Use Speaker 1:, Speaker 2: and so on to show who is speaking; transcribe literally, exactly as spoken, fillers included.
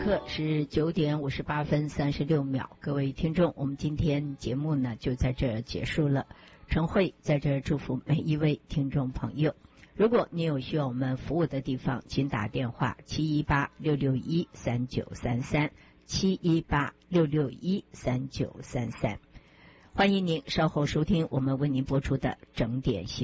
Speaker 1: 刻是九点五十八分三十六秒，各位听众，我们今天节目呢就在这儿结束了。陈慧在这儿祝福每一位听众朋友。如果你有需要我们服务的地方，请打电话七一八六六一三九三三七一八六六一三九三三。欢迎您稍后收听我们为您播出的整点新闻。